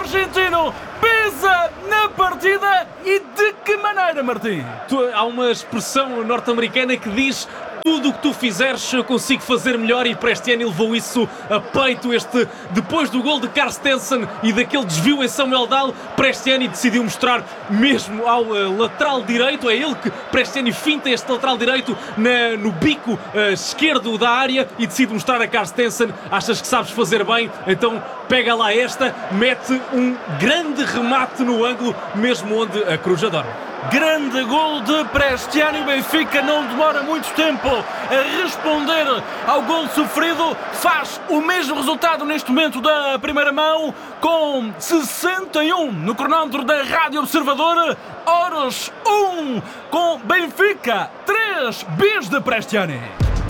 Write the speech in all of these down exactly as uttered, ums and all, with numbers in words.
argentino pesa na partida e de que maneira, Martim? Tu, há uma expressão norte-americana que diz: tudo o que tu fizeres eu consigo fazer melhor, e Prestiani levou isso a peito. Este, depois do gol de Carstensen e daquele desvio em Samuel Dahl, Prestiani decidiu mostrar mesmo ao uh, lateral direito. É ele que Prestiani finta este lateral direito na, no bico uh, esquerdo da área e decide mostrar a Carstensen: achas que sabes fazer bem? Então pega lá esta, mete um grande remate no ângulo, mesmo onde a Coruja dorme. Grande gol de Prestiani. O Benfica não demora muito tempo a responder ao gol sofrido. Faz o mesmo resultado neste momento da primeira mão, com sessenta e um no cronómetro da Rádio Observador. Oros um, com Benfica três, bis de Prestiani.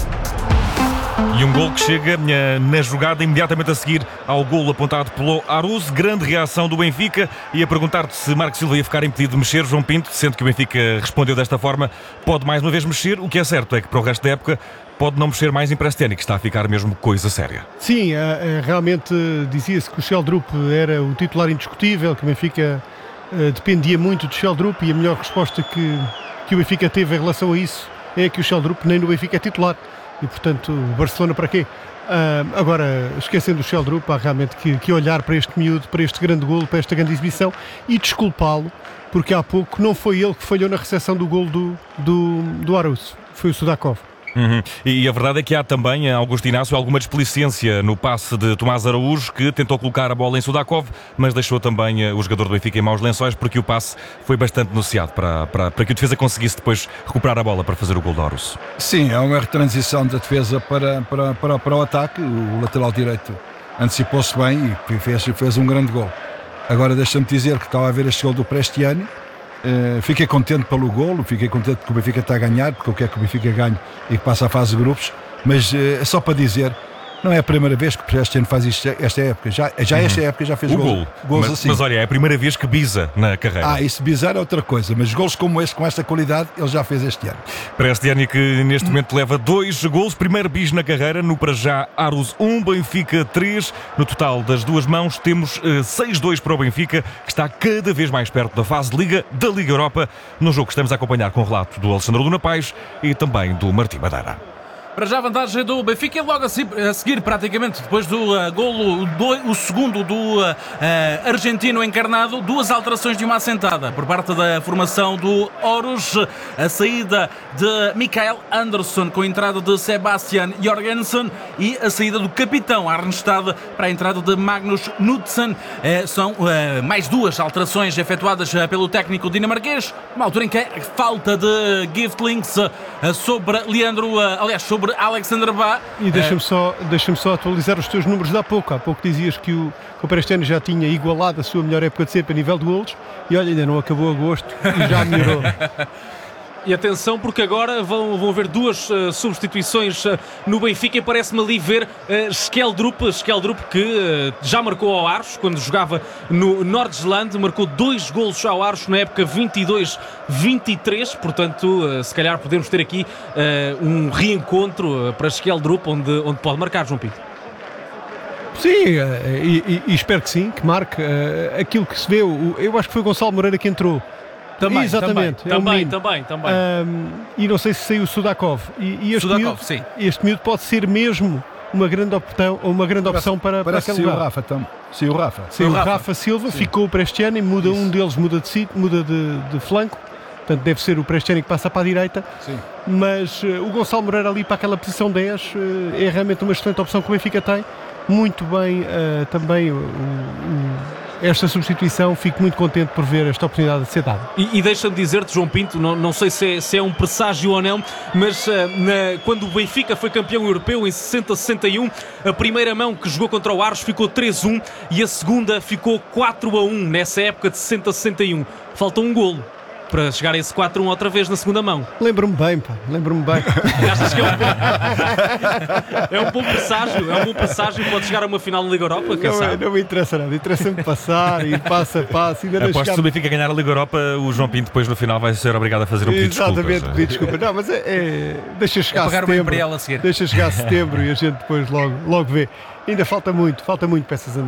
E um gol que chega na jogada imediatamente a seguir ao golo apontado pelo Arouz. Grande reação do Benfica. E a perguntar-te se Marco Silva ia ficar impedido de mexer, João Pinto, sendo que o Benfica respondeu desta forma: pode mais uma vez mexer. O que é certo é que para o resto da época pode não mexer mais em Prestiani, que está a ficar mesmo coisa séria. Sim, realmente dizia-se que o Sheldrup era o titular indiscutível, que o Benfica dependia muito de Sheldrup, e a melhor resposta que, que o Benfica teve em relação a isso é que o Sheldrup nem no Benfica é titular. E, portanto, Barcelona para quê? Uh, agora, esquecendo o Sheldrup, há realmente que, que olhar para este miúdo, para este grande golo, para esta grande exibição, e desculpá-lo, porque há pouco não foi ele que falhou na recepção do golo do, do, do Arouz, foi o Sudakov. Uhum. E a verdade é que há também, Augusto Inácio, alguma desplicência no passe de Tomás Araújo, que tentou colocar a bola em Sudakov, mas deixou também o jogador do Benfica em maus lençóis, porque o passe foi bastante negociado para, para, para que o defesa conseguisse depois recuperar a bola para fazer o gol do Arouz. Sim, é uma retransição da defesa para, para, para, para o ataque. O lateral direito antecipou-se bem e fez, fez um grande gol. Agora deixa-me dizer que estava a ver este gol do Prestiani. Uh, fiquei contente pelo golo, fiquei contente que o Benfica está a ganhar, porque eu quero que o Benfica ganhe e que passe à fase de grupos, mas uh, é só para dizer, não é a primeira vez que o Prestiani faz isto esta época, já, já uhum. esta época já fez o gol, gol. gols mas, assim. Mas olha, é a primeira vez que bisa na carreira. Ah, isso bizar é outra coisa, mas gols como este, com esta qualidade, ele já fez este ano. Prestiani, que neste momento leva dois gols, primeiro bis na carreira, no para já Arouz um, Benfica três, no total das duas mãos temos uh, seis dois para o Benfica, que está cada vez mais perto da fase de Liga, da Liga Europa, no jogo que estamos a acompanhar com o relato do Alexandre Luna Paes e também do Martim Madeira. Para já a vantagem do Benfica, logo a seguir, praticamente, depois do uh, golo, do, o segundo do uh, uh, argentino encarnado, duas alterações de uma assentada por parte da formação do Oros. A saída de Mikael Andersson com a entrada de Sebastian Jorgensen e a saída do capitão Arnstad para a entrada de Magnus Knudsen. Uh, são uh, mais duas alterações efetuadas uh, pelo técnico dinamarquês, uma altura em que a falta de Giftlings uh, sobre Leandro, uh, aliás, sobre Alexander Bá. E deixa-me só, deixa-me só atualizar os teus números de há pouco. Há pouco dizias que o, que o Prestiani já tinha igualado a sua melhor época de sempre a nível de golos, e olha, ainda não acabou agosto e já melhorou. E atenção, porque agora vão, vão haver duas uh, substituições uh, no Benfica, e parece-me ali ver uh, Sheldrup, Sheldrup que uh, já marcou ao Aros quando jogava no Nordsjælland, marcou dois golos ao Aros na época vinte e dois vinte e três, portanto uh, se calhar podemos ter aqui uh, um reencontro uh, para Sheldrup, onde, onde pode marcar, João Pinto. Sim, e, e, e espero que sim, que marque uh, aquilo que se vê. Eu acho que foi o Gonçalo Moreira que entrou. Também, exatamente, também, é um também, também, também. Um, e não sei se saiu o Sudakov. E, e este, Sudakov, miúdo, sim. este miúdo pode ser mesmo uma grande opção, uma grande opção para, para aquele lugar. O Rafa, tam, sim, o Rafa. Sim, o Rafa, Rafa Silva, sim. Ficou o Prestiani, muda Isso. um deles, muda de sítio, muda de, de flanco. Portanto, deve ser o Prestiani que passa para a direita. Sim. Mas uh, o Gonçalo Moreira ali para aquela posição dez uh, é realmente uma excelente opção que o Benfica tem. Muito bem uh, também o, o esta substituição, fico muito contente por ver esta oportunidade de ser dada. E, e deixa-me dizer-te, João Pinto, não, não sei se é, se é um presságio ou não, mas uh, na, quando o Benfica foi campeão europeu em sessenta a sessenta e um, a primeira mão que jogou contra o Aros ficou três a um e a segunda ficou quatro a um nessa época de sessenta a sessenta e um. Falta um golo para chegar a esse quatro a um outra vez na segunda mão. Lembro-me bem, pá, lembro-me bem. Achas que é um bom, é um bom presságio? É um bom presságio, pode chegar a uma final da Liga Europa? Não, não me interessa nada, interessa-me passar e passo a passo. Aposto que se o Benfica ganhar a Liga Europa, o João Pinto depois no final vai ser obrigado a fazer um pedido de desculpas. Exatamente, pedido de desculpa. Não, mas é, é, deixa chegar é setembro, a seguir. deixa chegar setembro e a gente depois logo, logo vê. Ainda falta muito, falta muito para essas andanças.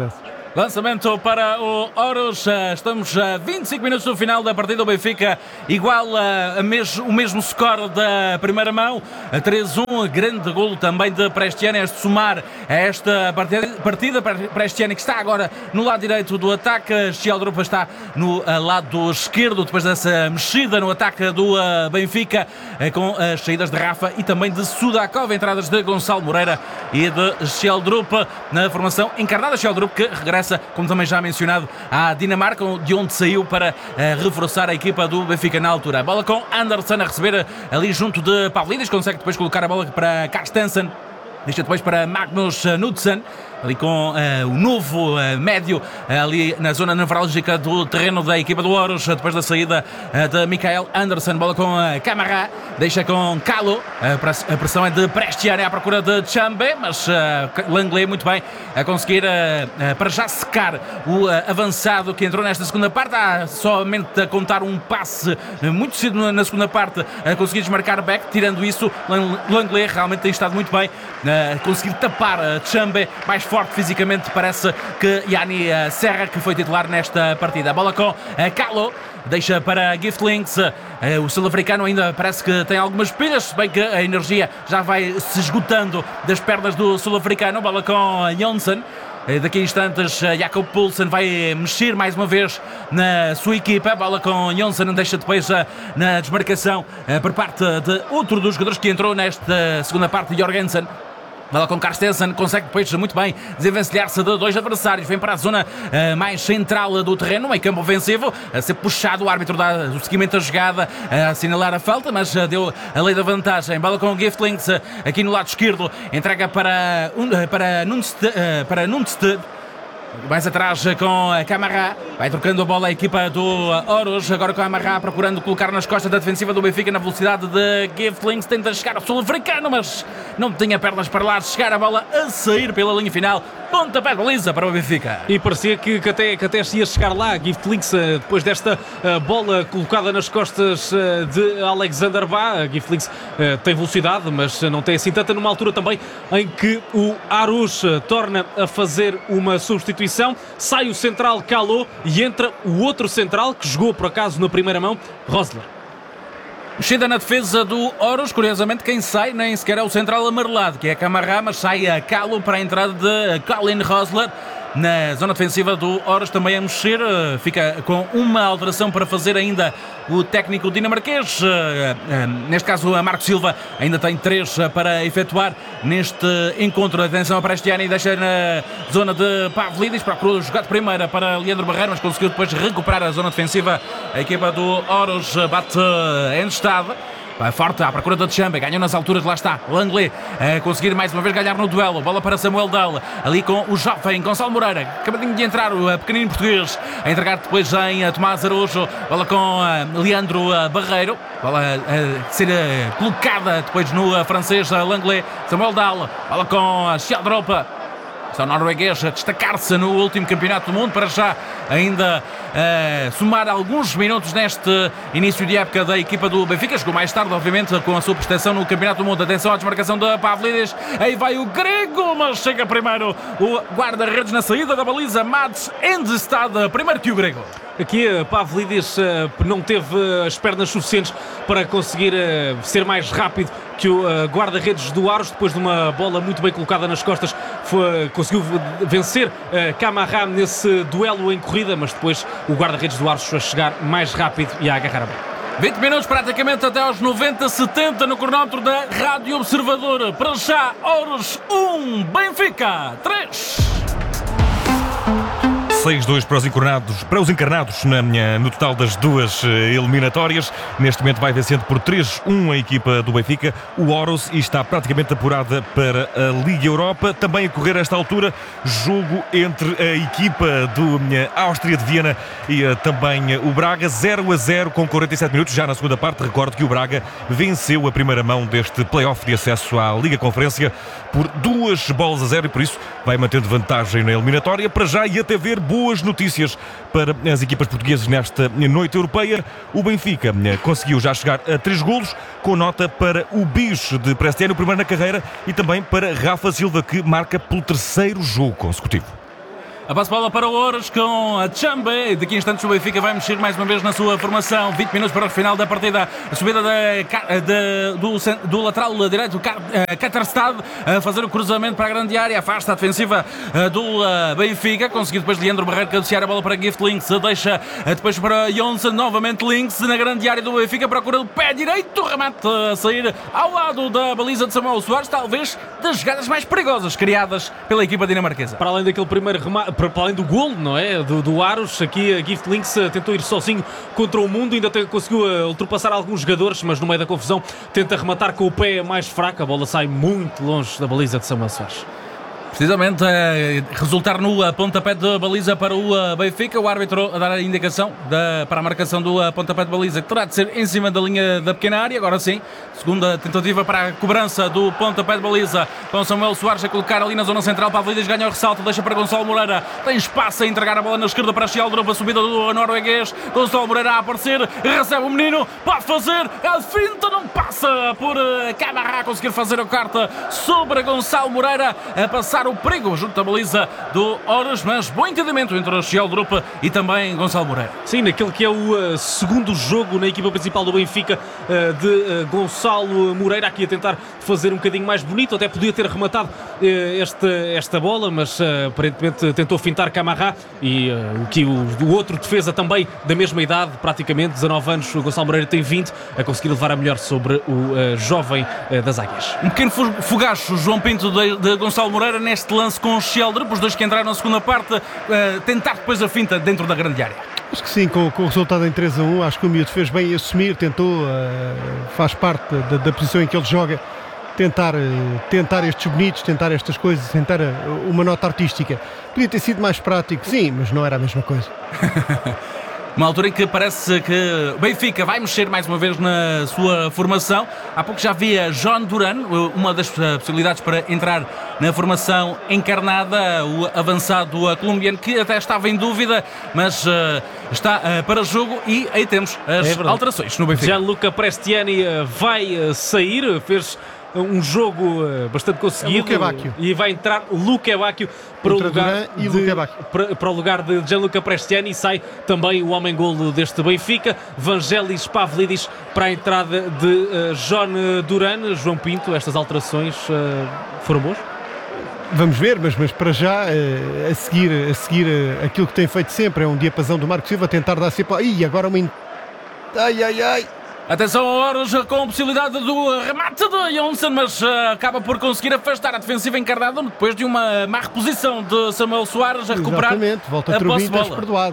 Lançamento para o Oros. Estamos a vinte e cinco minutos do final da partida. O Benfica igual a mes- o mesmo score da primeira mão, a três a um. Grande golo também de Prestiani. Este somar a esta partida. Prestiani que está agora no lado direito do ataque. Sheldrup está no lado esquerdo depois dessa mexida no ataque do Benfica, com as saídas de Rafa e também de Sudakov, entradas de Gonçalo Moreira e de Sheldrup na formação encarnada. Sheldrup que regressa, como também já mencionado, à Dinamarca, de onde saiu para uh, reforçar a equipa do Benfica na altura. A bola com Anderson a receber ali junto de Pavlidis, consegue depois colocar a bola para Carstensen, deixa depois para Magnus Knudsen, ali com uh, o novo uh, médio uh, ali na zona nevrálgica do terreno da equipa do Oros, uh, depois da saída uh, de Mikael Anderson. Bola com uh, Camara, deixa com Calo, uh, a pressão é de Prestiani à procura de Chambe, mas uh, Langley muito bem a conseguir uh, uh, para já secar o uh, avançado que entrou nesta segunda parte. Há somente a contar um passe uh, muito cedo na segunda parte a conseguir desmarcar Beck. Tirando isso, Langley realmente tem estado muito bem a uh, conseguir tapar uh, Chambe, mais forte fisicamente parece que Yanni uh, Serra, que foi titular nesta partida. A bola com uh, Calo, deixa para Giftlings. Uh, o sul-africano ainda parece que tem algumas pilhas, se bem que a energia já vai se esgotando das pernas do sul-africano. Bola com uh, Jonsson. Daqui a instantes, Jakob Poulsen vai mexer mais uma vez na sua equipa. Bola com Jonsson, deixa depois na desmarcação por parte de outro dos jogadores que entrou nesta segunda parte, Jorgensen. Bola com Carstensen, consegue depois muito bem desenvencilhar-se de dois adversários. Vem para a zona uh, mais central do terreno, meio campo ofensivo, a ser puxado. O árbitro dá o seguimento da jogada, a assinalar a falta, mas uh, deu a lei da vantagem. Bola com Giftlings, uh, aqui no lado esquerdo, entrega para, uh, para Nunstead, uh, para Nunstead. Mais atrás com a Camara, vai trocando a bola a equipa do Oros, agora com a Amarra procurando colocar nas costas da defensiva do Benfica na velocidade de Giftlings, tenta chegar ao sul-africano, mas não tinha pernas para lá chegar, a bola a sair pela linha final, pontapé de baliza para o Benfica. E parecia que, que, até, que até se ia chegar lá, Giftlings, depois desta uh, bola colocada nas costas uh, de Alexander Bá. Giftlings uh, tem velocidade, mas não tem assim tanta, numa altura também em que o Arus uh, torna a fazer uma substituição. Sai o central Calo e entra o outro central que jogou por acaso na primeira mão, Rosler. Mexida na defesa do Oros, curiosamente quem sai nem sequer é o central amarelado, que é a Camara, mas sai a Calo para a entrada de Colin Rosler. Na zona defensiva do Oros também a mexer, fica com uma alteração para fazer ainda o técnico dinamarquês. Neste caso, a Marco Silva ainda tem três para efetuar neste encontro. Atenção a Prestiani, deixa na zona de Pavlidis, procura jogar de primeira para Leandro Barreiro, mas conseguiu depois recuperar a zona defensiva. A equipa do Oros bate em estado. Vai forte à procura de Chambe, ganhou nas alturas, lá está Langley a conseguir mais uma vez ganhar no duelo. Bola para Samuel Dal, ali com o jovem Gonçalo Moreira, acabadinho de entrar o pequenino português, a entregar depois em Tomás Araújo. Bola com Leandro Barreiro, bola a ser colocada depois no francês Langley. Samuel Dal, bola com Sheldrup. Está o norueguês a destacar-se no último campeonato do mundo, para já ainda uh, somar alguns minutos neste início de época da equipa do Benfica. Chegou mais tarde, obviamente, com a sua prestação no campeonato do mundo. Atenção à desmarcação da Pavlidis, aí vai o grego, mas chega primeiro o guarda-redes na saída da baliza, Mats Endestad, primeiro que o grego. Aqui Pavlidis uh, não teve uh, as pernas suficientes para conseguir uh, ser mais rápido que o uh, guarda-redes do Aros. Depois de uma bola muito bem colocada nas costas, foi, conseguiu vencer uh, Camara nesse duelo em corrida, mas depois o guarda-redes do Aros a chegar mais rápido e a agarrar a bola. vinte minutos praticamente até aos noventa setenta no cronómetro da Rádio Observador. Para já, Oros um, Benfica três. seis dois para os encarnados, para os encarnados na, no total das duas eliminatórias. Neste momento vai vencendo por três a um a equipa do Benfica, o Oros, e está praticamente apurada para a Liga Europa. Também a correr a esta altura, jogo entre a equipa do Áustria de Viena e também o Braga, zero a zero com quarenta e sete minutos. Já na segunda parte, recordo que o Braga venceu a primeira mão deste play-off de acesso à Liga Conferência por duas bolas a zero, e por isso vai mantendo vantagem na eliminatória. Para já, e até ver boas notícias para as equipas portuguesas nesta noite europeia. O Benfica conseguiu já chegar a três golos, com nota para o bicho de Prestiani, o primeiro na carreira, e também para Rafa Silva, que marca pelo terceiro jogo consecutivo. A passe bola para o Ouros com a Chambe. Daqui a instantes o Benfica vai mexer mais uma vez na sua formação. vinte minutos para o final da partida. A subida de, de, do, do lateral direito, Caterstad, a fazer o cruzamento para a grande área. Afasta a defensiva do Benfica. Conseguiu depois Leandro Barreiro cabecear a bola para Gift Links. Deixa depois para Johnson. Novamente Links na grande área do Benfica. Procura o pé direito. Remate a sair ao lado da baliza de Samuel Soares. Talvez das jogadas mais perigosas criadas pela equipa dinamarquesa. Para além daquele primeiro remate, para além do golo, não é? Do, do Aros, aqui a Gift Links tentou ir sozinho contra o mundo, ainda te, conseguiu ultrapassar alguns jogadores, mas no meio da confusão tenta rematar com o pé mais fraco, a bola sai muito longe da baliza de Samuel Soares. Precisamente a resultar no pontapé de baliza para o Benfica, o árbitro a dar a indicação da, para a marcação do pontapé de baliza, que terá de ser em cima da linha da pequena área. Agora sim, segunda tentativa para a cobrança do pontapé de baliza, com Samuel Soares a colocar ali na zona central. Pavlidis ganha o ressalto, deixa para Gonçalo Moreira, tem espaço a entregar a bola na esquerda para Sheldrup, a subida do norueguês. Gonçalo Moreira a aparecer, recebe o menino, pode fazer a finta, não passa por Camará, conseguir fazer a carta sobre Gonçalo Moreira, a passar o perigo junto à baliza do Ouros, mas bom entendimento entre o Sheldrup e também Gonçalo Moreira. Sim, naquele que é o uh, segundo jogo na equipa principal do Benfica, uh, de uh, Gonçalo Moreira, aqui a tentar fazer um bocadinho mais bonito, até podia ter rematado uh, esta, esta bola, mas uh, aparentemente tentou fintar Camará e uh, que o, o outro defesa também da mesma idade, praticamente dezanove anos, o Gonçalo Moreira tem vinte, a conseguir levar a melhor sobre o uh, jovem uh, das Águias. Um pequeno fogacho, João Pinto, de, de Gonçalo Moreira neste lance com o Sheldrup, os dois que entraram na segunda parte, uh, tentar depois a finta dentro da grande área. Acho que sim, com, com o resultado em três a um, acho que o miúdo fez bem em assumir, tentou, uh, faz parte da, da posição em que ele joga, tentar, uh, tentar estes bonitos, tentar estas coisas, tentar uh, uma nota artística. Podia ter sido mais prático, sim, mas não era a mesma coisa. Uma altura em que parece que o Benfica vai mexer mais uma vez na sua formação. Há pouco já havia John Duran, uma das possibilidades para entrar na formação encarnada, o avançado colombiano, que até estava em dúvida, mas uh, está uh, para jogo, e aí temos as é alterações no Benfica. Gianluca Prestiani vai sair, fez um jogo bastante conseguido, é e vai entrar Luque Bacchio para, para, para o lugar de Gianluca Prestiani, e sai também o homem-golo deste Benfica, Vangelis Pavlidis, para a entrada de uh, John Duran. João Pinto, estas alterações uh, foram boas? Vamos ver, mas, mas para já, uh, a seguir, a seguir uh, aquilo que tem feito sempre, é um diapasão do Marco Silva, tentar dar sempre... Ih, agora uma... In... Ai, ai, ai... Atenção a Ouros com a possibilidade do remate de Johnson, mas uh, acaba por conseguir afastar a defensiva encarnada depois de uma má reposição de Samuel Soares a recuperar. Exatamente, volta a turbina, estás perdoado.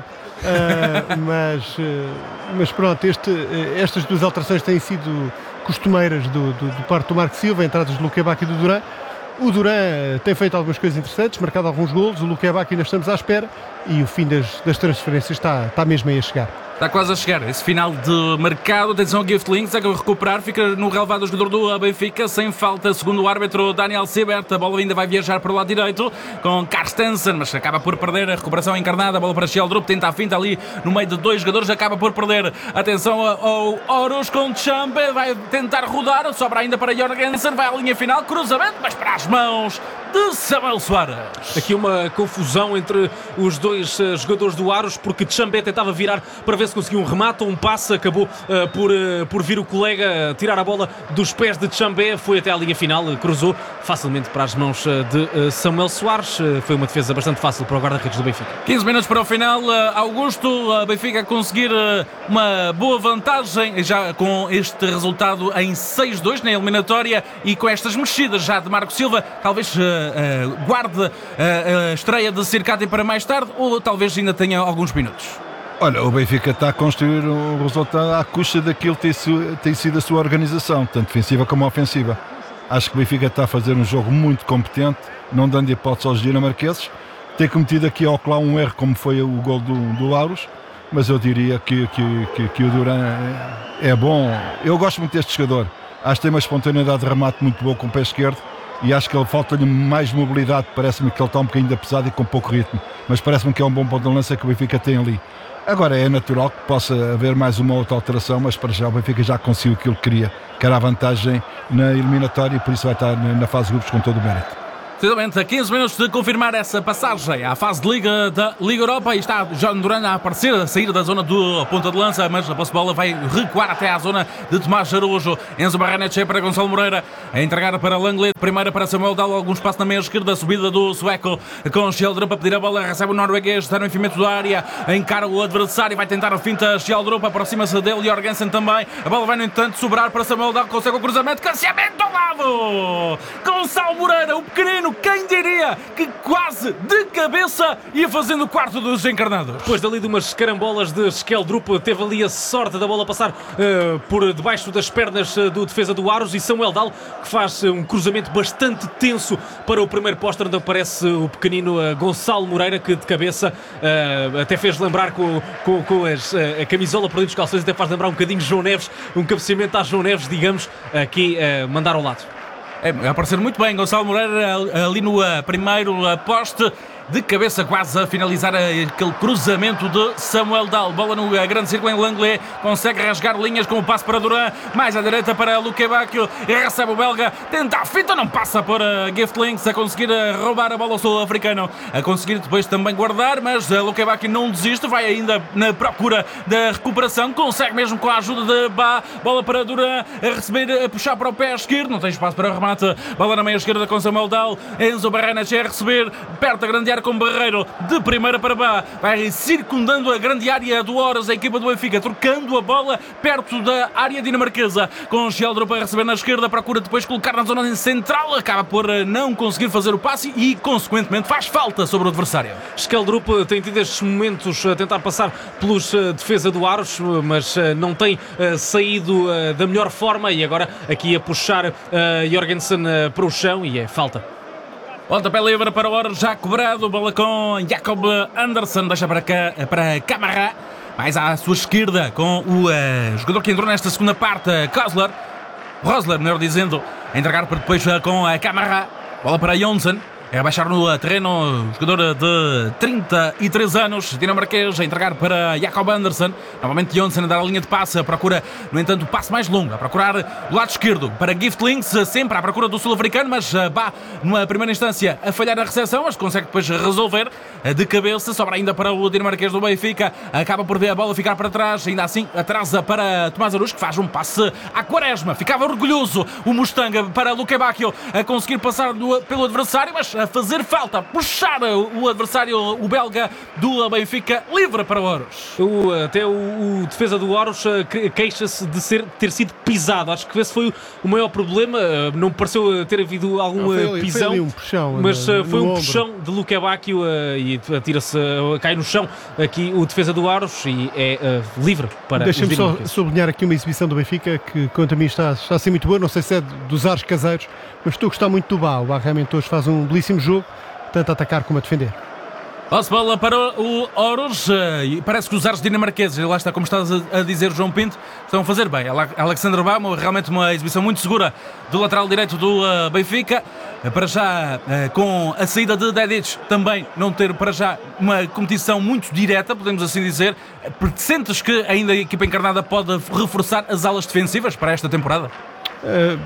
Uh, mas, uh, mas pronto, este, uh, estas duas alterações têm sido costumeiras do, do, do parte do Marco Silva, entradas do Luque Bacchio e do Duran. O Duran tem feito algumas coisas interessantes, marcado alguns golos, o Luque Bacchio ainda estamos à espera, e o fim das, das transferências está, está mesmo aí a chegar. Está quase a chegar esse final de mercado. Atenção ao Gift Links, a recuperar, fica no relevado o jogador do Benfica, sem falta, segundo o árbitro Daniel Siebert. A bola ainda vai viajar para o lado direito com Carstensen, mas acaba por perder. A recuperação encarnada, a bola para Sheldrup, tenta a finta ali no meio de dois jogadores, acaba por perder. Atenção ao Ouros com Chambe, vai tentar rodar, sobra ainda para Jorgensen, vai à linha final, cruzamento, mas para as mãos de Samuel Soares. Aqui uma confusão entre os dois uh, jogadores do Aros, porque Chambe tentava virar para ver se conseguiu um remate ou um passe, acabou uh, por, uh, por vir o colega tirar a bola dos pés de Chambe, foi até à linha final, uh, cruzou facilmente para as mãos uh, de uh, Samuel Soares. Uh, foi uma defesa bastante fácil para o guarda-redes do Benfica. quinze minutos para o final, uh, Augusto, o uh, Benfica a conseguir uh, uma boa vantagem, já com este resultado em seis a dois na eliminatória, e com estas mexidas já de Marco Silva, talvez uh, uh, guarde uh, a estreia de Circati para mais tarde, ou talvez ainda tenha alguns minutos. Olha, o Benfica está a construir o resultado à custa daquilo que tem, tem sido a sua organização, tanto defensiva como ofensiva. Acho que o Benfica está a fazer um jogo muito competente, não dando hipótese aos dinamarqueses. Tem cometido aqui ao clã um erro, como foi o gol do, do Lauros, mas eu diria que, que, que, que o Duran é, é bom. Eu gosto muito deste jogador. Acho que tem uma espontaneidade de remate muito boa com o pé esquerdo, e acho que ele falta-lhe mais mobilidade. Parece-me que ele está um bocadinho da pesado e com pouco ritmo, mas parece-me que é um bom ponto de lança que o Benfica tem ali. Agora é natural que possa haver mais uma outra alteração, mas para já o Benfica já conseguiu aquilo que queria, que era a vantagem na eliminatória, e por isso vai estar na fase de grupos com todo o mérito. Precisamente a quinze minutos de confirmar essa passagem à fase de Liga da Liga Europa, e está John Duran a aparecer, a sair da zona do ponta de lança, mas a posse de bola vai recuar até à zona de Tomás Araújo. Enzo Barrenetxea para Gonçalo Moreira, a entregar para Langley, primeira para Samuel Dahl, algum espaço na meia esquerda, subida do sueco com Schjelderup a pedir a bola, recebe o norueguês, está no enfiamento da área, encara o adversário, vai tentar a finta Schjelderup, aproxima-se dele, Jorgensen também, a bola vai no entanto sobrar para Samuel Dahl, consegue o cruzamento, canceamento ao lado! Gonçalo Moreira, o pequenino, quem diria que quase de cabeça ia fazendo o quarto dos encarnados. Depois dali de umas carambolas de Schjelderup, teve ali a sorte da bola passar uh, por debaixo das pernas uh, do defesa do Aros, e Samuel Dahl, que faz uh, um cruzamento bastante tenso para o primeiro poste, onde aparece uh, o pequenino uh, Gonçalo Moreira, que de cabeça uh, até fez lembrar com, com, com as, uh, a camisola por dentro dos calções, até faz lembrar um bocadinho João Neves, um cabeceamento a João Neves, digamos, aqui uh, mandar ao lado. É, a aparecer muito bem Gonçalo Moreira ali no uh, primeiro uh, poste, de cabeça quase a finalizar aquele cruzamento de Samuel Dahl. Bola no uh, grande círculo em Langley, consegue rasgar linhas com o passe para Duran, mais à direita para Luque Bacchio, recebe o belga, tenta a fita, não passa por uh, Giftlings, a conseguir uh, roubar a bola ao sul-africano, a conseguir depois também guardar, mas uh, Luque Bacchio não desiste, vai ainda na procura da recuperação, consegue mesmo com a ajuda de Bá, bola para Duran, a receber, a puxar para o pé esquerdo, não tem espaço para o remate, bola na meia esquerda com Samuel Dahl, Enzo Barrenetxea a receber, perto da grande área com Barreiro, de primeira para Bá, vai circundando a grande área do Oros, a equipa do Benfica, trocando a bola perto da área dinamarquesa, com Schjelderup a receber na esquerda, procura depois colocar na zona central, acaba por não conseguir fazer o passe e, consequentemente, faz falta sobre o adversário. Schjelderup tem tido estes momentos a tentar passar pelos uh, defesa do Aros, mas uh, não tem uh, saído uh, da melhor forma, e agora aqui a puxar uh, Jorgensen uh, para o chão, e é falta. Pontapé livre para o Oros, já cobrado, bola com Jacob Anderson, deixa para, cá, para Camara, mais à sua esquerda com o uh, jogador que entrou nesta segunda parte, Kosler, Rosler, melhor dizendo, a entregar para depois uh, com a Camara, bola para Jonsson, é baixar no uh, terreno, jogador de trinta e três anos, dinamarquês, a entregar para Jacob Anderson, novamente Jonsson a dar a linha de passe, procura, no entanto, o passe mais longo, a procurar do lado esquerdo para Giftlings, sempre à procura do sul-africano, mas uh, Bá, numa primeira instância, a falhar na recepção, mas consegue depois resolver uh, de cabeça, sobra ainda para o dinamarquês do Benfica, acaba por ver a bola ficar para trás, ainda assim atrasa para Tomás Araújo, que faz um passe à Quaresma, ficava orgulhoso o Mustang para Luque Bacchio, a conseguir passar do, pelo adversário, mas a fazer falta, puxar o adversário, o belga do Benfica, livre para o Oros. O, até o, o defesa do Oros queixa-se de ser, ter sido pisado. Acho que esse foi o maior problema. Não me pareceu ter havido algum não, foi, pisão, foi um puxão, mas no, foi no um ombro. puxão de Luque Bacchio e atira-se, cai no chão aqui o defesa do Oros, e é uh, livre para Deixa-me os só dinamarqueses. sublinhar aqui uma exibição do Benfica que, quanto a mim, está, está a ser muito boa. Não sei se é dos ares caseiros, mas estou a gostar muito do Bá. O Bá realmente hoje faz um belíssimo jogo, tanto a atacar como a defender. Passe bola para o Oros, e parece que os ares dinamarqueses, lá está, como estás a dizer, João Pinto, estão a fazer bem. Alexander Bá, realmente uma exibição muito segura do lateral direito do uh, Benfica, para já uh, com a saída de Dedic também não ter para já uma competição muito direta, podemos assim dizer. Sentes que ainda a equipa encarnada pode reforçar as alas defensivas para esta temporada? Uh,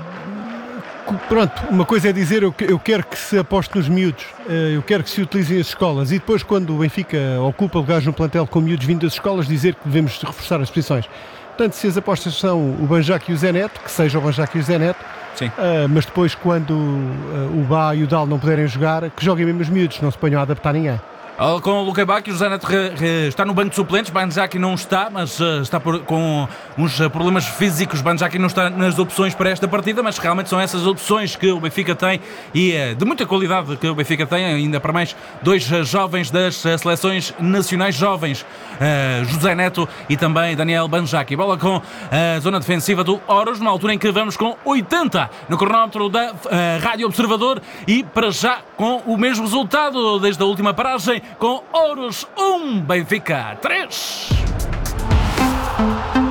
Pronto, uma coisa é dizer eu, eu quero que se aposte nos miúdos, eu quero que se utilizem as escolas, e depois, quando o Benfica ocupa lugares no plantel com miúdos vindo das escolas, dizer que devemos reforçar as posições. Portanto, se as apostas são o Banjac e o Zé Neto, que seja o Banjac e o Zé Neto, sim. Uh, mas depois, quando uh, o Bá e o Dahl não puderem jogar, que joguem mesmo os miúdos, não se ponham a adaptar ninguém. Com o Luque Bacchio, o José Neto re, re, está no banco de suplentes, Banjac não está, mas uh, está por, com uns uh, problemas físicos. Banjac não está nas opções para esta partida, mas realmente são essas opções que o Benfica tem, e uh, de muita qualidade que o Benfica tem, ainda para mais dois uh, jovens das uh, seleções nacionais jovens, uh, José Neto e também Daniel Banjac. E bola com a uh, zona defensiva do Oros, numa altura em que vamos com oitenta no cronómetro da uh, Rádio Observador, e para já com o mesmo resultado desde a última paragem, com Oros um, Benfica três.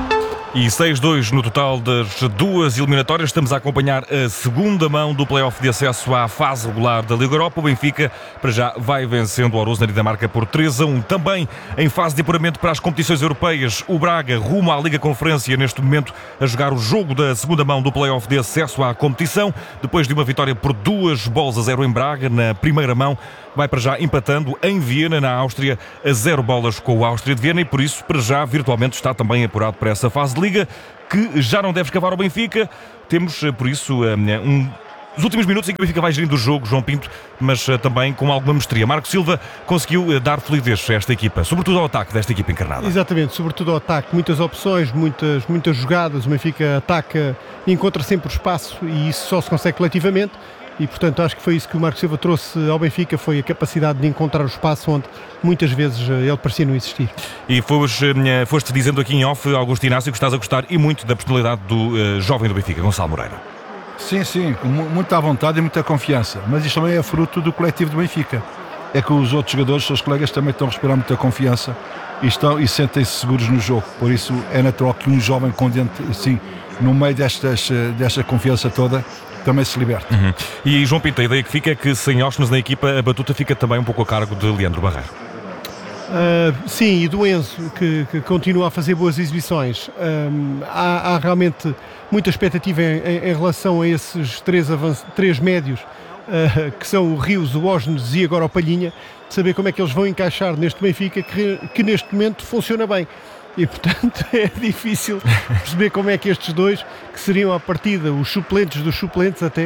E seis dois no total das duas eliminatórias. Estamos a acompanhar a segunda mão do play-off de acesso à fase regular da Liga Europa. O Benfica, para já, vai vencendo o Arosa na Dinamarca por três a um. Também em fase de apuramento para as competições europeias, o Braga rumo à Liga Conferência, neste momento a jogar o jogo da segunda mão do play-off de acesso à competição. Depois de uma vitória por duas bolas a zero em Braga, na primeira mão, vai para já empatando em Viena, na Áustria, a zero bolas com o Áustria de Viena, e por isso, para já, virtualmente está também apurado para essa fase de Liga, que já não deve escavar ao Benfica. Temos, por isso, um, os últimos minutos em que o Benfica vai gerindo o jogo, João Pinto, mas também com alguma mestria. Marco Silva conseguiu dar fluidez a esta equipa, sobretudo ao ataque desta equipa encarnada. Exatamente, sobretudo ao ataque, muitas opções, muitas, muitas jogadas. O Benfica ataca, encontra sempre o espaço, e isso só se consegue coletivamente. E, portanto, acho que foi isso que o Marco Silva trouxe ao Benfica, foi a capacidade de encontrar o espaço onde muitas vezes ele parecia não existir. E foste, foste dizendo aqui em off, Augusto Inácio, que estás a gostar e muito da personalidade do uh, jovem do Benfica, Gonçalo Moreira. Sim, sim, com muita vontade e muita confiança. Mas isto também é fruto do coletivo do Benfica. É que os outros jogadores, os seus colegas, também estão a respirar muita confiança e, estão, e sentem-se seguros no jogo. Por isso é natural que um jovem com dente, assim, no meio destas, desta confiança toda, também se liberta. Uhum. E João Pinto, a ideia que fica é que sem Ósmenes na equipa, a batuta fica também um pouco a cargo de Leandro Barreiro. Uh, sim, e do Enzo, que, que continua a fazer boas exibições. Um, há, há realmente muita expectativa em, em, em relação a esses três, avanç... três médios, uh, que são o Rios, o Ósmenes e agora o Palhinha, de saber como é que eles vão encaixar neste Benfica, que, que neste momento funciona bem. E, portanto, é difícil perceber como é que estes dois, que seriam à partida os suplentes dos suplentes até,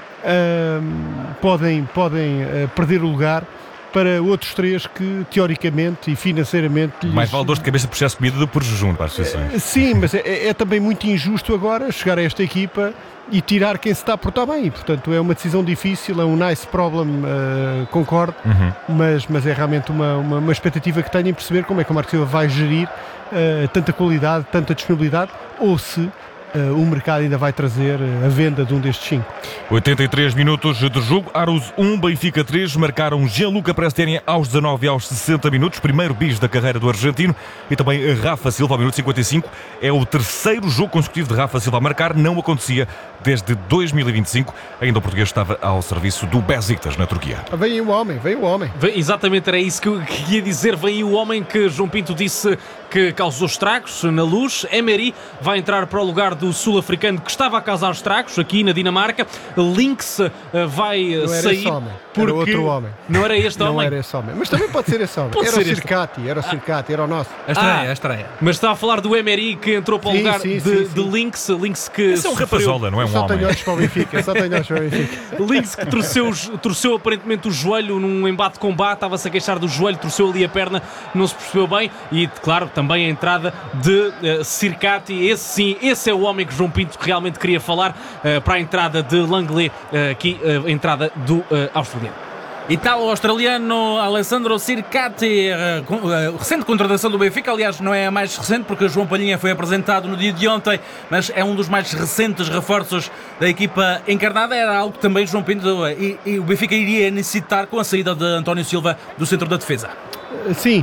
uh, podem, podem uh, perder o lugar para outros três que, teoricamente e financeiramente... Lhes... Mais vale dor de cabeça por excesso de comida do que por jejum para as associações. Sim, mas é, é também muito injusto agora chegar a esta equipa e tirar quem se está a portar bem. E, portanto, é uma decisão difícil, é um nice problem, uh, concordo, uhum. mas, mas é realmente uma, uma, uma expectativa que tenho em perceber como é que o Marco Silva vai gerir uh, tanta qualidade, tanta disponibilidade, ou se Uh, o mercado ainda vai trazer a venda de um destes cinco. oitenta e três minutos de jogo, Arosa um, Benfica três, marcaram Gianluca Prestiani aos dezanove e aos sessenta minutos, primeiro bis da carreira do argentino, e também Rafa Silva ao minuto cinquenta e cinco. É o terceiro jogo consecutivo de Rafa Silva a marcar, não acontecia desde dois mil e vinte e cinco. Ainda o português estava ao serviço do Besiktas na Turquia. Vem aí o homem, vem o homem. Vem, exatamente, era isso que eu ia dizer. Vem aí o homem que João Pinto disse que causou estragos na Luz. Emery vai entrar para o lugar do sul-africano que estava a causar estragos aqui na Dinamarca. Links uh, vai não era sair. Esse homem. Porque... Era outro homem. Não era este não homem? Não era esse homem. Mas também pode ser esse homem. Pode era, ser o Circati, este... era o Circati, era o nosso. A estreia, ah, a estreia. Mas está a falar do Emery que entrou para o sim, lugar sim, de, sim, sim. de Links. Links que Esse é um sofreu... rapazola, não é um só homem. Tenho olhos para o Benfica, só tenho olhos para o Benfica. Links que torceu, torceu aparentemente o joelho num embate de combate, estava-se a queixar do joelho, torceu ali a perna, não se percebeu bem. E claro, também a entrada de uh, Circati. Esse sim, esse é o homem que João Pinto realmente queria falar, uh, para a entrada de Langley, uh, aqui uh, a entrada do uh, australiano. Italo-australiano Alessandro Circati, uh, recente contratação do Benfica, aliás não é a mais recente porque João Palhinha foi apresentado no dia de ontem, mas é um dos mais recentes reforços da equipa encarnada. Era algo que também João Pinto uh, e, e o Benfica iria necessitar com a saída de António Silva do centro da defesa. Sim,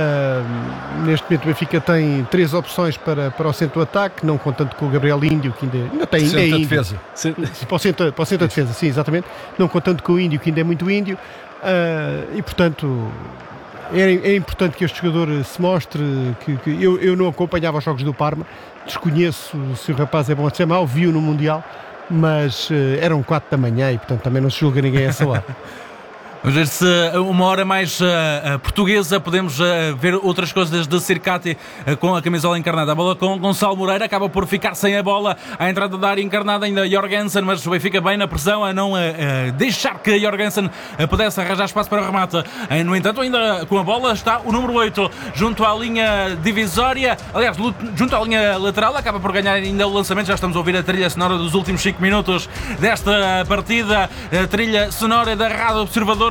uh, neste momento o Benfica tem três opções para, para o centro do ataque, não contando com o Gabriel Índio, que ainda, ainda tem ainda é índio. Defesa. Para o centro, para o centro da defesa, sim, exatamente. Não contando com o Índio, que ainda é muito índio. Uh, e, portanto, é, é importante que este jogador se mostre. Que, que eu, eu não acompanhava os jogos do Parma, desconheço se o rapaz é bom a ser mau, vi-o no Mundial, mas uh, eram quatro da manhã e, portanto, também não se julga ninguém a essa hora. Vamos ver se uma hora mais uh, portuguesa podemos uh, ver outras coisas de Circati uh, com a camisola encarnada. A bola com Gonçalo Moreira, acaba por ficar sem a bola. A entrada da área encarnada ainda Jorgensen, mas o Benfica bem na pressão a não uh, uh, deixar que Jorgensen uh, pudesse arranjar espaço para o remate. Uh, no entanto, ainda com a bola está o número oito junto à linha divisória, aliás, junto à linha lateral, acaba por ganhar ainda o lançamento. Já estamos a ouvir a trilha sonora dos últimos cinco minutos desta partida, a trilha sonora da Rádio Observador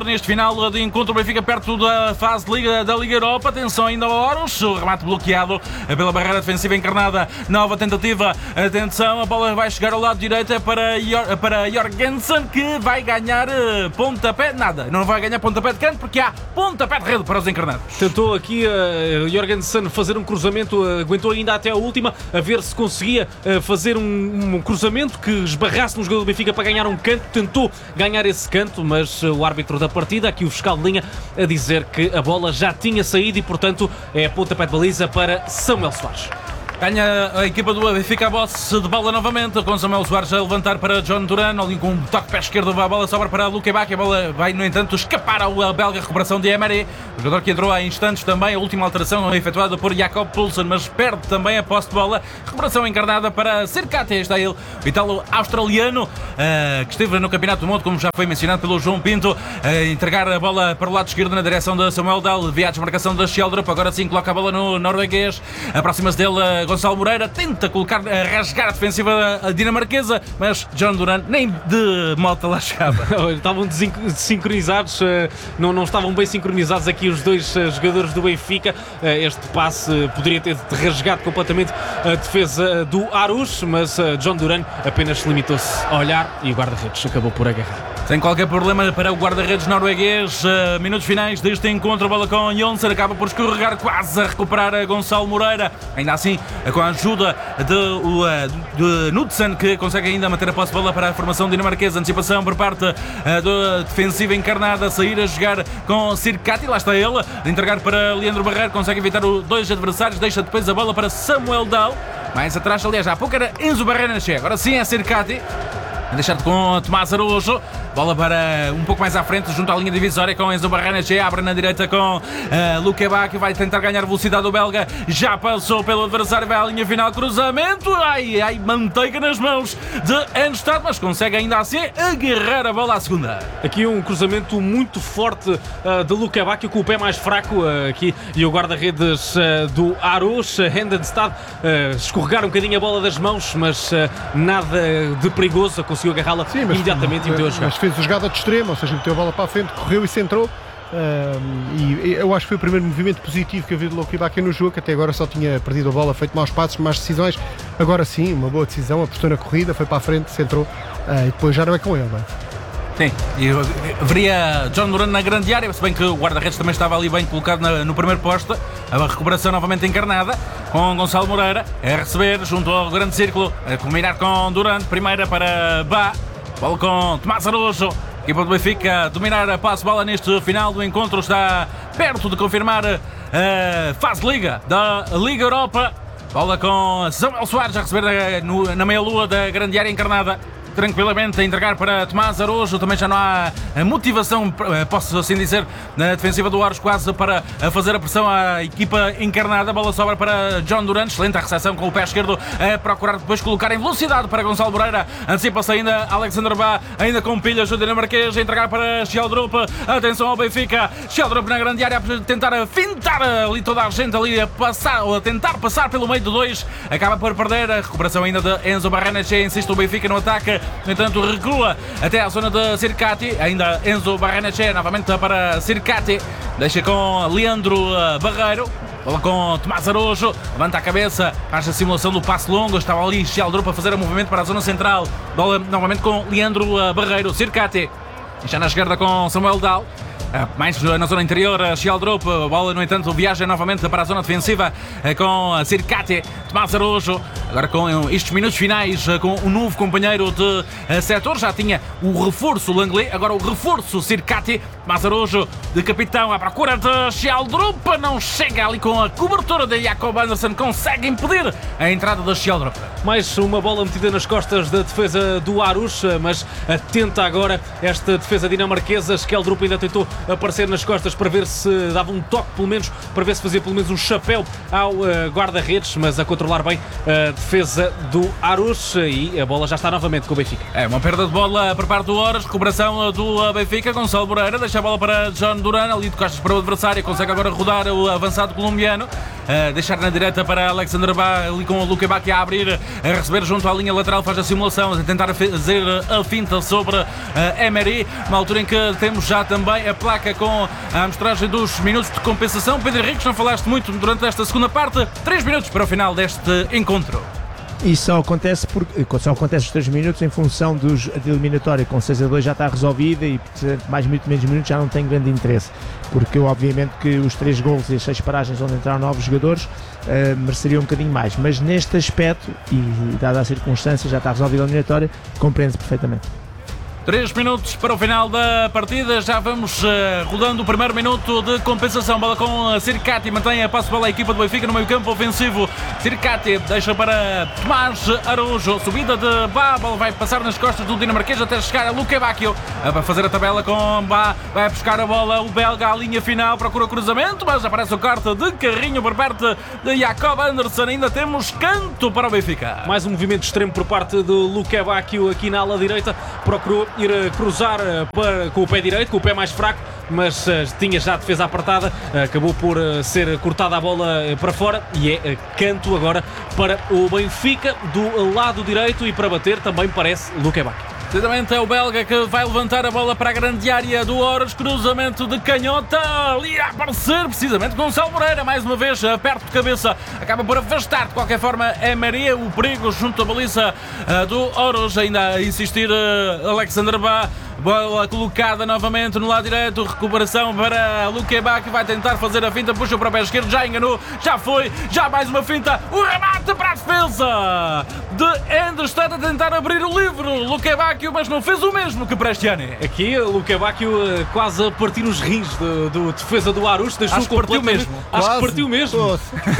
neste final de encontro. O Benfica perto da fase de Liga, da Liga Europa. Atenção ainda ao Horus. O remate bloqueado pela barreira defensiva encarnada. Nova tentativa. Atenção, a bola vai chegar ao lado direito para, Jor para Jorgensen, que vai ganhar pontapé. Nada, não vai ganhar pontapé de canto porque há pontapé de rede para os encarnados. Tentou aqui uh, Jorgensen fazer um cruzamento, uh, aguentou ainda até a última, a ver se conseguia uh, fazer um, um cruzamento que esbarrasse no jogador do Benfica para ganhar um canto. Tentou ganhar esse canto, mas uh, o árbitro da partida, aqui o fiscal de linha, a dizer que a bola já tinha saído e, portanto, é pontapé de baliza para Samuel Soares. Ganha a equipa do Benfica a bosse de bola novamente, com Samuel Soares a levantar para John Duran, ali com um toque pé esquerdo, a bola sobra para Luque Bacchi, a bola vai, no entanto, escapar ao belga, recuperação de Emery, o jogador que entrou há instantes também, a última alteração efetuada por Jakob Poulsen, mas perde também a posse de bola, recuperação encarnada para Cercati, está ele, o italo-australiano, uh, que esteve no Campeonato do Mundo, como já foi mencionado pelo João Pinto, a entregar a bola para o lado esquerdo na direção de Samuel Dahl, via a desmarcação da Schjelderup, agora sim coloca a bola no norueguês, aproxima-se dele Gonçalo Moreira, tenta colocar, a rasgar a defensiva dinamarquesa, mas John Duran nem de moto lá chegava. Estavam desincronizados, não, não estavam bem sincronizados aqui os dois jogadores do Benfica. Este passe poderia ter rasgado completamente a defesa do Aarhus, mas John Duran apenas se limitou-se a olhar e o guarda-redes acabou por agarrar. Sem qualquer problema para o guarda-redes norueguês. Uh, minutos finais deste encontro. A bola com Jonsson acaba por escorregar, quase a recuperar a Gonçalo Moreira. Ainda assim, com a ajuda de, uh, de Knudsen, que consegue ainda manter a posse de bola para a formação dinamarquesa. Antecipação por parte uh, da defensiva encarnada. Sair a jogar com Cercati. Lá está ele. De entregar para Leandro Barreiro. Consegue evitar os dois adversários. Deixa depois a bola para Samuel Dahl. Mais atrás, aliás, há pouco era Enzo Barrenechea. Agora sim é Cercati. Deixado com Tomás Araújo, bola para um pouco mais à frente, junto à linha divisória com Enzo Barrenechea, abre na direita com uh, Luque Bacchi, vai tentar ganhar velocidade o belga, já passou pelo adversário, vai à linha final, cruzamento, ai, ai, manteiga nas mãos de Enstad, mas consegue ainda assim agarrar a bola à segunda. Aqui um cruzamento muito forte uh, de Luque Bacchi, com o pé mais fraco uh, aqui, e o guarda-redes uh, do Aarhus, Hendenstad, uh, escorregar um bocadinho a bola das mãos, mas uh, nada de perigoso, conseguiu agarrá-la imediatamente e meteu a jogar. Mas fez a jogada de extremo, ou seja, meteu a bola para a frente, correu e centrou. Uh, e eu acho que foi o primeiro movimento positivo que eu vi de Luque Bacchi no jogo, que até agora só tinha perdido a bola, feito maus passos, más decisões. Agora sim, uma boa decisão, apostou na corrida, foi para a frente, centrou, uh, e depois já não é com ele, não é? Sim, e veria John Duran na grande área, se bem que o guarda-redes também estava ali bem colocado na, no primeiro posto. A recuperação novamente encarnada com Gonçalo Moreira a receber junto ao grande círculo, a combinar com Duran, primeira para Bá, bola com Tomás Araújo. Equipa do Benfica a dominar a passe-bola neste final do encontro, está perto de confirmar a fase de Liga da Liga Europa. Bola com Samuel Soares a receber na, na meia-lua da grande área encarnada. Tranquilamente a entregar para Tomás Araújo, também já não há motivação, posso assim dizer, na defensiva do Aarhus, quase para fazer a pressão à equipa encarnada. A bola sobra para John Duran, excelente a recepção com o pé esquerdo, a procurar depois colocar em velocidade para Gonçalo Moreira, antecipa-se ainda Alexander Bá, ainda com pilhas o dinamarquês, a entregar para Schjelderup, atenção ao Benfica, Schjelderup na grande área a tentar fintar ali toda a gente ali, a passar, ou a tentar passar pelo meio de dois, acaba por perder, a recuperação ainda de Enzo Barrenechea, insiste o Benfica no ataque. No entanto, recua até à zona de Cercati. Ainda Enzo Barrenechea, novamente para Cercati. Deixa com Leandro Barreiro. Bola com Tomás Araújo. Levanta a cabeça, faz a simulação do passe longo. Estava ali Schjelderup a fazer o movimento para a zona central. Bola novamente com Leandro Barreiro. Cercati. Já na esquerda com Samuel Dahl. Mais na zona interior, Schjelderup, bola no entanto viaja novamente para a zona defensiva com Cercati, Tomás Araújo, agora com estes minutos finais com um novo companheiro de setor, já tinha o reforço Langley, agora o reforço Cercati, Tomás Araújo de capitão à procura de Schjelderup, não chega ali com a cobertura de Jakob Andersen, consegue impedir a entrada de Schjelderup. Mais uma bola metida nas costas da defesa do Aarhus, mas atenta agora esta defesa dinamarquesa. Schjelderup ainda tentou aparecer nas costas para ver se dava um toque, pelo menos, para ver se fazia pelo menos um chapéu ao uh, guarda-redes, mas a controlar bem a defesa do Aarhus, e a bola já está novamente com o Benfica. É uma perda de bola por parte do Horus, recuperação do Benfica, Gonçalo Moreira deixa deixa a bola para John Duran, ali de costas para o adversário, consegue agora rodar o avançado colombiano, uh, deixar na direita para Alexander Bá, ali com o Luque Bacchio a abrir, a receber junto à linha lateral, faz a simulação, a tentar fazer a finta sobre uh, Emery, uma altura em que temos já também a placa com a amostragem dos minutos de compensação. Pedro Henriques, não falaste muito durante esta segunda parte, três minutos para o final deste encontro. E só acontece, porque, só acontece os três minutos em função dos, de eliminatória, com seis a dois já está resolvida e portanto, mais muito menos minutos já não tem grande interesse, porque obviamente que os três golos e as seis paragens onde entraram novos jogadores uh, mereceriam um bocadinho mais, mas neste aspecto e dada a circunstância já está resolvida a eliminatória, compreende-se perfeitamente. três minutos para o final da partida, já vamos uh, rodando o primeiro minuto de compensação. Bola com uh, Siricati, mantém a passo bola a equipa do Benfica no meio campo ofensivo. Siricati deixa para Tomás Araújo, subida de Bá, a bola vai passar nas costas do dinamarquês até chegar a Luque Bacchio, uh, vai fazer a tabela com Bá, vai buscar a bola o belga à linha final, procura o cruzamento, mas aparece o corte de carrinho por parte de Jacob Anderson. Ainda temos canto para o Benfica. Mais um movimento extremo por parte do Luque Bacchio aqui na ala direita, procurou ir a cruzar para, com o pé direito, com o pé mais fraco, mas uh, tinha já a defesa apertada, uh, acabou por uh, ser cortada a bola uh, para fora e é uh, canto agora para o Benfica do lado direito e para bater também parece Luque Bacchio. Precisamente é o belga que vai levantar a bola para a grande área do Oros, cruzamento de canhota, ali a aparecer precisamente Gonçalo Moreira, mais uma vez perto de cabeça, acaba por afastar de qualquer forma Emery, o perigo junto à baliza uh, do Oros, ainda a insistir uh, Alexander Bá, bola colocada novamente no lado direito, recuperação para Luque Bacchio, vai tentar fazer a finta, puxa para o pé esquerdo, já enganou, já foi, já mais uma finta, o remate para a defesa de Anderson, a tentar abrir o livro, Luque Bacchio, mas não fez o mesmo que Prestiani. Aqui o Luque Bacchio quase a partir os rins do, do defesa do Arush, deixou Acho que partiu mesmo. Acho Quase. que partiu mesmo.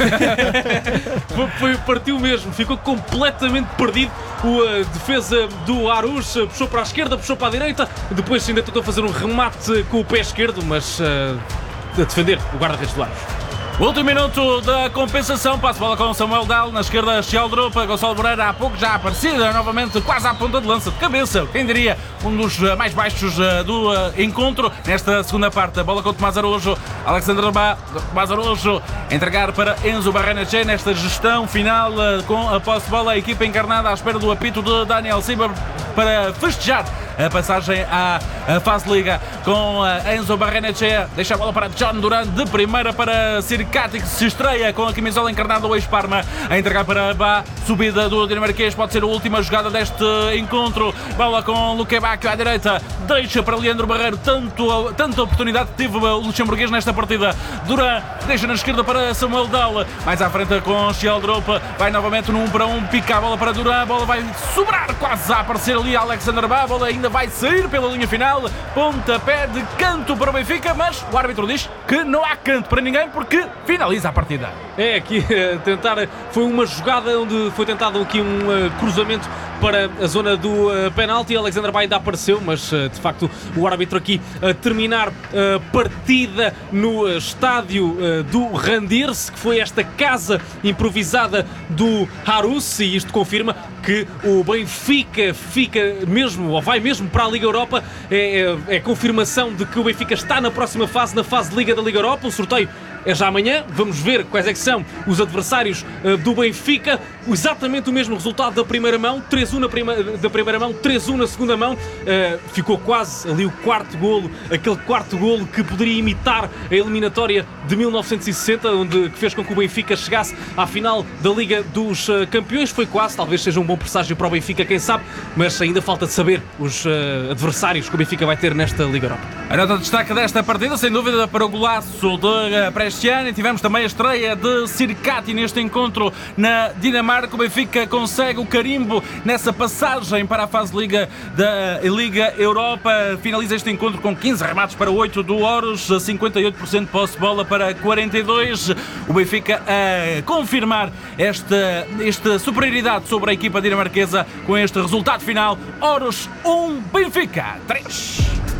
foi, foi, partiu mesmo, ficou completamente perdido. O uh, defesa do Arush puxou para a esquerda, puxou para a direita, depois ainda tentou fazer um remate com o pé esquerdo, mas uh, a defender o guarda-redes do Arush. Último minuto da compensação, passa bola com Samuel Dal, na esquerda Sheldrup, Gonçalo Moreira há pouco já aparecida, novamente quase à ponta de lança de cabeça, quem diria, um dos mais baixos do encontro nesta segunda parte. A bola com Tomás Araújo, Alexander Bá, Tomás Araújo, entregar para Enzo Barrenechea nesta gestão final com a posse de bola, a equipa encarnada à espera do apito de Daniel Silva para festejar a passagem à, à fase liga com Enzo Barrenechea, deixa a bola para John Duran, de primeira para Siricati, que se estreia com a camisola encarnada do ex-Parma, a entregar para Bá, subida do dinamarquês, pode ser a última jogada deste encontro, bola com Luque Bacchio à direita, deixa para Leandro Barreiro, tanto, tanta oportunidade que teve o luxemburguês nesta partida. Duran deixa na esquerda para Samuel Dal, mais à frente com Sheldrup, vai novamente no um para um, pica a bola para Duran, a bola vai sobrar quase a aparecer ali Alexander Bá, a bola ainda vai sair pela linha final, pontapé de canto para o Benfica, mas o árbitro diz que não há canto para ninguém porque finaliza a partida. É, aqui tentar, foi uma jogada onde foi tentado aqui um uh, cruzamento para a zona do uh, penalti. Alexander Bá ainda apareceu, mas uh, de facto o árbitro aqui a terminar a partida no uh, estádio uh, do Randirse, que foi esta casa improvisada do Harus, e isto confirma que o Benfica fica mesmo, ou vai mesmo para a Liga Europa. É, é, é confirmação de que o Benfica está na próxima fase, na fase de Liga da Liga Europa. O sorteio é já amanhã, vamos ver quais é que são os adversários uh, do Benfica. Exatamente o mesmo resultado da primeira mão, três a um na prima, da primeira mão, três a um na segunda mão. Uh, ficou quase ali o quarto golo, aquele quarto golo que poderia imitar a eliminatória de mil novecentos e sessenta, onde, que fez com que o Benfica chegasse à final da Liga dos uh, Campeões. Foi quase, talvez seja um bom presságio para o Benfica, quem sabe, mas ainda falta de saber os uh, adversários que o Benfica vai ter nesta Liga Europa. A nota de destaque desta partida, sem dúvida, para o golaço de uh, Prestiani. Tivemos também a estreia de Siricati neste encontro na Dinamarca. O Benfica consegue o carimbo nessa passagem para a fase Liga da Liga Europa. Finaliza este encontro com quinze remates para oito do Oros, cinquenta e oito por cento de posse de bola para quarenta e dois. O Benfica a confirmar esta, esta superioridade sobre a equipa dinamarquesa com este resultado final. Oros um, Benfica três.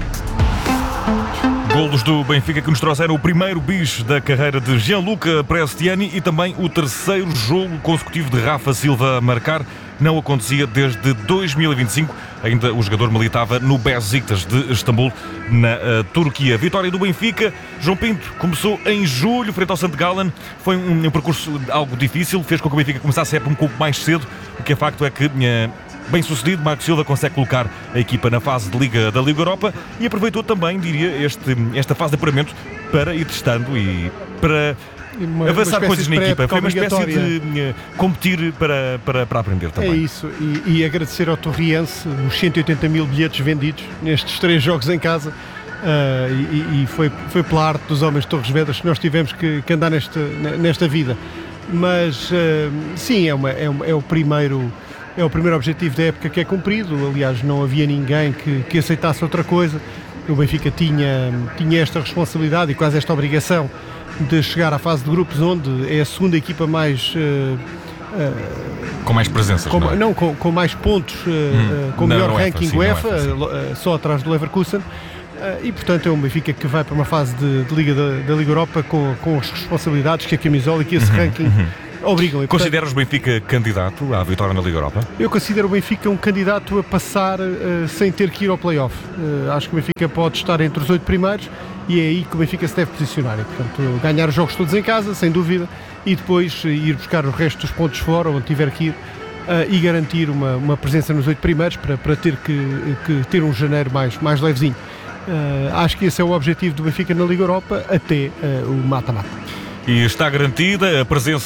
Golos do Benfica que nos trouxeram o primeiro bis da carreira de Gianluca Prestiani e também o terceiro jogo consecutivo de Rafa Silva a marcar. não acontecia desde dois mil e vinte e cinco. Ainda o jogador militava no Besiktas de Istambul, na uh, Turquia. Vitória do Benfica. João Pinto começou em julho, frente ao Sant Gallen. Foi um, um percurso algo difícil, fez com que o Benfica começasse a época um pouco mais cedo. O que é facto é que, uh, bem sucedido, Marco Silva consegue colocar a equipa na fase de Liga da Liga Europa e aproveitou também, diria, este, esta fase de apuramento para ir testando e para Uma, avançar uma coisas na equipa. Foi uma espécie obrigatória. de uh, competir para, para, para aprender também. É isso, e, e agradecer ao Torriense os cento e oitenta mil bilhetes vendidos nestes três jogos em casa. Uh, e, e foi, foi pela arte dos homens de Torres Vedras que nós tivemos que, que andar nesta, nesta vida. Mas uh, sim, é, uma, é, é o primeiro. É o primeiro objetivo da época que é cumprido. Aliás, não havia ninguém que, que aceitasse outra coisa. O Benfica tinha, tinha esta responsabilidade e quase esta obrigação de chegar à fase de grupos, onde é a segunda equipa mais... Uh, uh, com mais presenças, com, não, é? não com, com mais pontos, uh, hum, com o melhor ranking sim, UEFA, UEFA uh, só atrás do Leverkusen. Uh, e, portanto, é um Benfica que vai para uma fase de, de Liga da, da Liga Europa com, com as responsabilidades que a camisola e que esse uhum, ranking... Uhum. Obrigam. E, portanto, consideras o Benfica candidato à vitória na Liga Europa? Eu considero o Benfica um candidato a passar uh, sem ter que ir ao play-off. Uh, acho que o Benfica pode estar entre os oito primeiros e é aí que o Benfica se deve posicionar. E, portanto, ganhar os jogos todos em casa, sem dúvida, e depois uh, ir buscar o resto dos pontos fora, onde tiver que ir, uh, e garantir uma, uma presença nos oito primeiros para, para ter que, que ter um janeiro mais, mais levezinho. Uh, acho que esse é o objetivo do Benfica na Liga Europa até uh, o mata-mata. E está garantida a presença